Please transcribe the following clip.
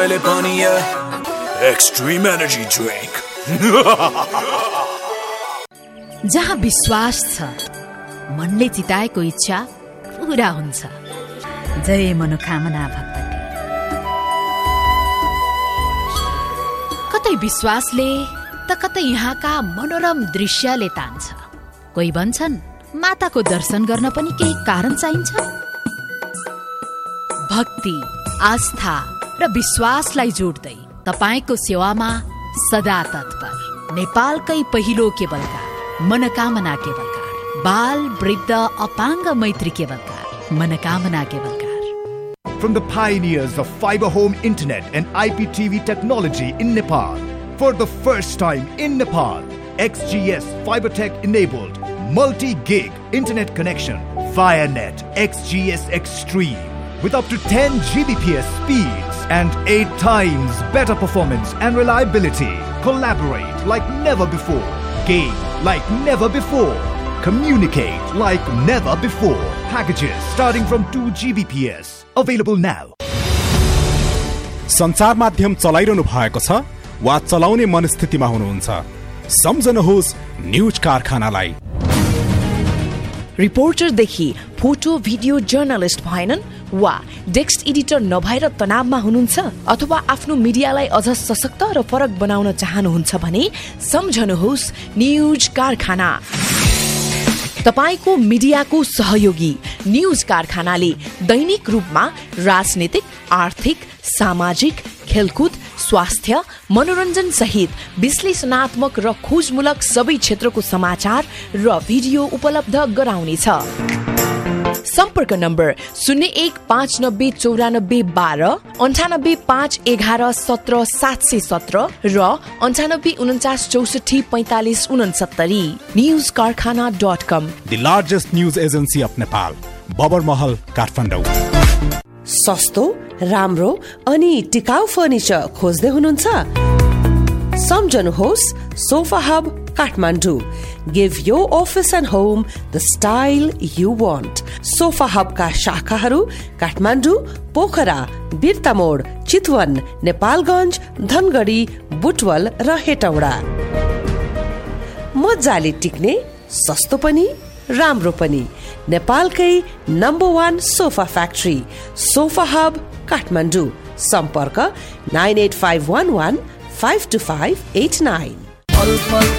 जहिले पनि extreme energy drink. जहाँ विश्वास छ मनले चिताएको इच्छा पूरा हुन्छ। जय मनोकामना भक्तकी। कतै विश्वासले त कतै यहाँका मनोरम दृश्यले तान्छ। कोही भन्छन् माताको दर्शन गर्न पनि केही कारण चाहिन्छ। भक्ति, आस्था र विश्वासलाई जोड्दै तपाईको सेवामा सदा तत्पर नेपालकै पहिलो केबलकार मनोकामना केबलकार, बाल वृद्ध अपाङ्ग मैत्री केबलकार मनोकामना केबलकार। From the pioneers of fiber home internet and IPTV technology in Nepal, for the first time in Nepal, XGS FiberTech enabled multi-gig internet connection via net XGS Extreme with up to 10 Gbps speeds and 8 times better performance and reliability. Collaborate like never before. Game like never before. Communicate like never before. Packages starting from 2 Gbps. Available now. संचार माध्यम चलाइरहनु भएको छ वा चलाउने मनस्थितिमा हुनुहुन्छ, सम्झनुहोस् news कारखानालाई। रिपोर्टरदेखि photo video journalist भएनन् वा डेस्क एडिटर नभएर तनावमा हुनुहुन्छ अथवा आफ्नो मिडियालाई अझ सशक्त र फरक बनाउन चाहनुहुन्छ भने सम्झनुहोस् न्यूज कारखाना। तपाईको मिडियाको सहयोगी न्यूज कारखानाले दैनिक रूपमा राजनीतिक, आर्थिक, सामाजिक, खेलकुद, स्वास्थ्य, मनोरञ्जन सहित विश्लेषणात्मक र खोजमूलक सबै क्षेत्रको समाचार र भिडियो उपलब्ध गराउनेछ। सम्पर्क नम्बर 01599492 9851117717 र 9849644569। newskarkhana.com, the largest news agency of Nepal, बबर महल, काठमाडौँ। सस्तो, राम्रो अनि टिकाउ फर्निचर खोज्दै हुनुहुन्छ? सम्झनुहोस् sofa hub Kathmandu. Give your office and home the style you want. Sofa hub का शाखाहरू काठमाडौँ, पोखरा, बिर्तामोड, चितवन, नेपालगञ्ज, धनगढी, बुटवल र हेटौडा। मजाले टिक्ने, सस्तो पनि राम्रो पनि, नेपालकै number 1 sofa factory sofa hub Kathmandu. सम्पर्क 98511 52589।